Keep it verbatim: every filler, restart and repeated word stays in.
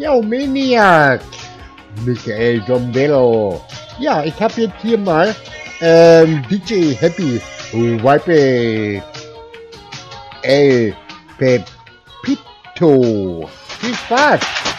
Ja, Maniac. Michael Dombello. Ja, ich habe jetzt hier mal ähm, D J Happy Vibe El Pepito. Viel Spaß.